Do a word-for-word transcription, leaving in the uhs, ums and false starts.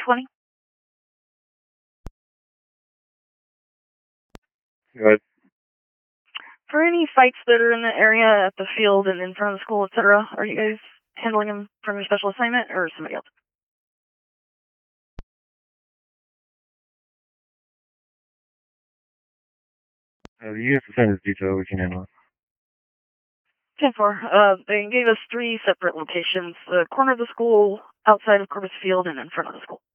twenty. Good. For any fights that are in the area at the field and in front of the school, et cetera, are you guys handling them from your special assignment or somebody else? Uh, the unit percentage detail, we can handle it. ten four. Uh, they gave us three separate locations: the corner of the school, outside of Corpus Field, and in front of the school.